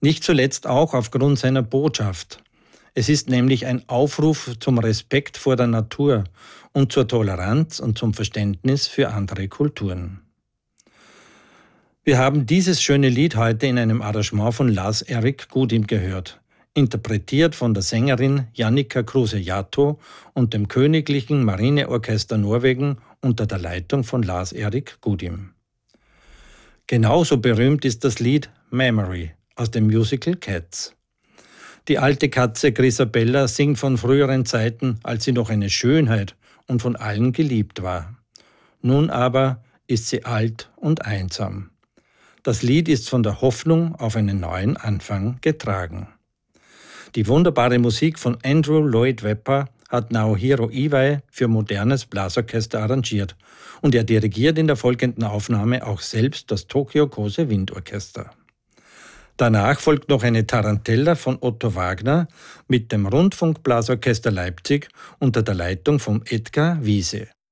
Nicht zuletzt auch aufgrund seiner Botschaft. Es ist nämlich ein Aufruf zum Respekt vor der Natur und zur Toleranz und zum Verständnis für andere Kulturen. Wir haben dieses schöne Lied heute in einem Arrangement von Lars-Erik Godim gehört, interpretiert von der Sängerin Jannica Kruse-Jatto und dem Königlichen Marineorchester Norwegen unter der Leitung von Lars-Erik Godim. Genauso berühmt ist das Lied Memory aus dem Musical Cats. Die alte Katze Grisabella singt von früheren Zeiten, als sie noch eine Schönheit und von allen geliebt war. Nun aber ist sie alt und einsam. Das Lied ist von der Hoffnung auf einen neuen Anfang getragen. Die wunderbare Musik von Andrew Lloyd Webber hat Naohiro Iwai für modernes Blasorchester arrangiert und er dirigiert in der folgenden Aufnahme auch selbst das Tokyo Kose Windorchester. Danach folgt noch eine Tarantella von Otto Wagner mit dem Rundfunkblasorchester Leipzig unter der Leitung von Edgar Wiese.